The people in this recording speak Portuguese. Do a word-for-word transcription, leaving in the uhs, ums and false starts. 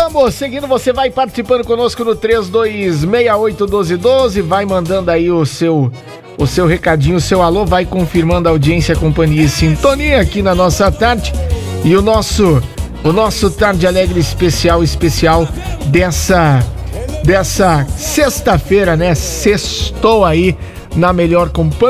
Vamos, seguindo, você vai participando conosco no três dois seis oito um dois um dois, vai mandando aí o seu, o seu recadinho, o seu alô, vai confirmando a audiência, companhia e sintonia aqui na nossa tarde. E o nosso, o nosso Tarde Alegre especial, especial dessa, dessa sexta-feira, né? Sextou aí na melhor companhia.